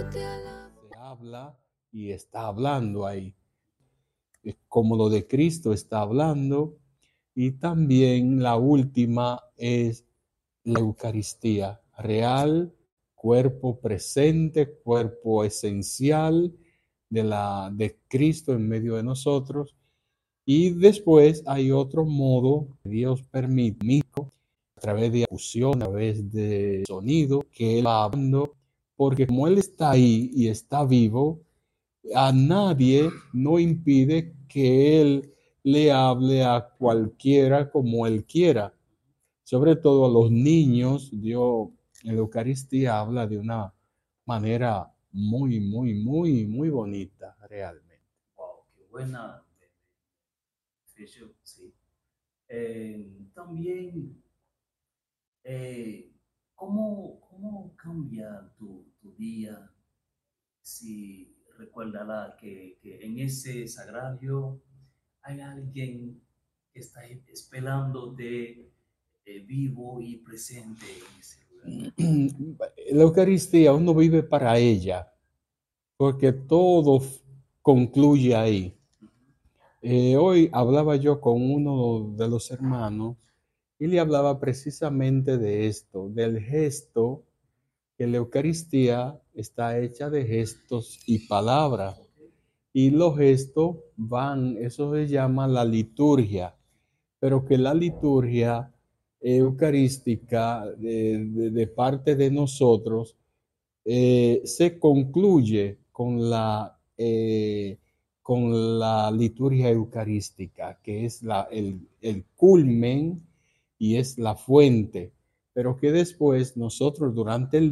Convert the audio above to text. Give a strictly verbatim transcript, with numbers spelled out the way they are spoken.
Se habla y está hablando ahí, es como lo de Cristo está hablando. Y también la última es la Eucaristía, real, cuerpo presente, cuerpo esencial de, la, de Cristo en medio de nosotros. Y después hay otro modo que Dios permite a través de fusión, a través de sonido, que Él va hablando, porque como Él está ahí y está vivo, a nadie no impide que Él le hable a cualquiera como Él quiera. Sobre todo a los niños, Dios en la Eucaristía habla de una manera muy, muy, muy, muy bonita, realmente. Wow, qué buena definición, sí. Eh, también, eh, ¿cómo, cómo cambia tu, tu día si recuerda que, que en ese sagrario hay alguien que está esperándote eh, vivo y presente en ese lugar? La Eucaristía uno vive para ella, porque todo concluye ahí. Eh, hoy hablaba yo con uno de los hermanos y le hablaba precisamente de esto, del gesto, que la Eucaristía está hecha de gestos y palabras. Y los gestos van, eso se llama la liturgia, pero que la liturgia eucarística de, de, de parte de nosotros eh, se concluye con la, eh, con la liturgia eucarística, que es la, el, el culmen y es la fuente, pero que después nosotros durante el